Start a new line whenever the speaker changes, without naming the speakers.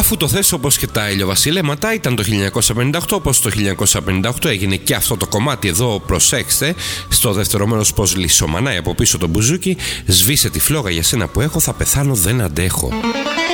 Αφού το θες όπως και τα ηλιοβασιλέματα, ήταν το 1958, όπως το 1958 έγινε και αυτό το κομμάτι εδώ, προσέξτε, στο δεύτερο μέρος πως λισομανάει από πίσω το μπουζούκι, σβήσε τη φλόγα για σένα που έχω, θα πεθάνω δεν αντέχω.